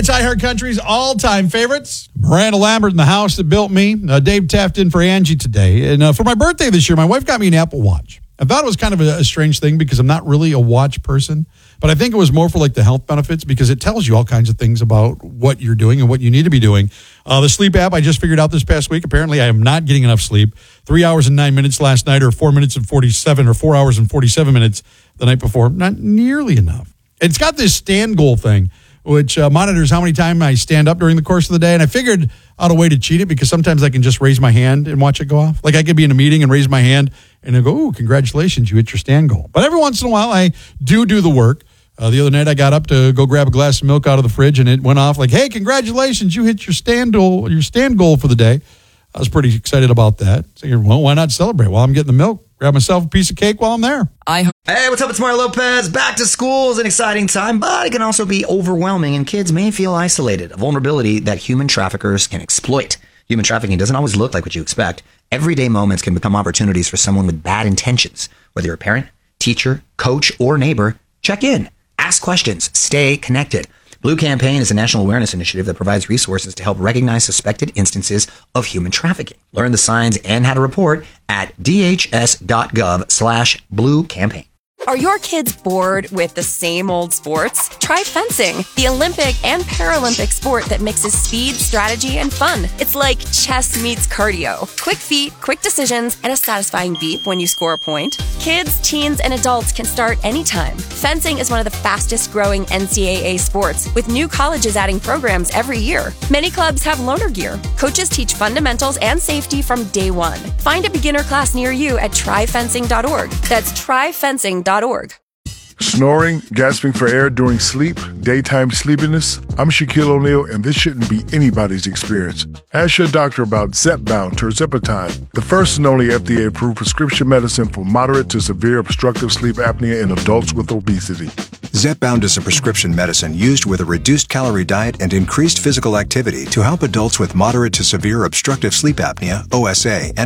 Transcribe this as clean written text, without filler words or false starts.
iHeart Country's all-time favorites. Miranda Lambert in the house that built me. Dave tapped in for Angie today. And for my birthday this year, my wife got me an Apple Watch. I thought it was kind of a strange thing because I'm not really a watch person. But I think it was more for like the health benefits because it tells you all kinds of things about what you're doing and what you need to be doing. The sleep app I just figured out this past week. Apparently I am not getting enough sleep. 3 hours and 9 minutes last night, or 4 minutes and 47, or 4 hours and 47 minutes the night before. Not nearly enough. It's got this stand goal thing, which monitors how many times I stand up during the course of the day. And I figured out a way to cheat it because sometimes I can just raise my hand and watch it go off. Like I could be in a meeting and raise my hand and it'll go, "Ooh, congratulations, you hit your stand goal." But every once in a while, I do the work. The other night, I got up to go grab a glass of milk out of the fridge, and it went off like, "Hey, congratulations, you hit your stand goal for the day." I was pretty excited about that. So, well, why not celebrate while I'm getting the milk? Grab myself a piece of cake while I'm there. Hey, what's up? It's Mario Lopez. Back to school is an exciting time, but it can also be overwhelming, and kids may feel isolated, a vulnerability that human traffickers can exploit. Human trafficking doesn't always look like what you expect. Everyday moments can become opportunities for someone with bad intentions. Whether you're a parent, teacher, coach, or neighbor, check in. Ask questions. Stay connected. Blue Campaign is a national awareness initiative that provides resources to help recognize suspected instances of human trafficking. Learn the signs and how to report at dhs.gov/Blue Campaign. Are your kids bored with the same old sports? Try fencing, the Olympic and Paralympic sport that mixes speed, strategy, and fun. It's like chess meets cardio. Quick feet, quick decisions, and a satisfying beep when you score a point. Kids, teens, and adults can start anytime. Fencing is one of the fastest growing NCAA sports, with new colleges adding programs every year. Many clubs have loaner gear. Coaches teach fundamentals and safety from day one. Find a beginner class near you at tryfencing.org. That's tryfencing.org. Snoring, gasping for air during sleep, daytime sleepiness? I'm Shaquille O'Neal, and this shouldn't be anybody's experience. Ask your doctor about Zepbound tirzepatide, the first and only FDA-approved prescription medicine for moderate to severe obstructive sleep apnea in adults with obesity. Zepbound is a prescription medicine used with a reduced calorie diet and increased physical activity to help adults with moderate to severe obstructive sleep apnea, OSA, and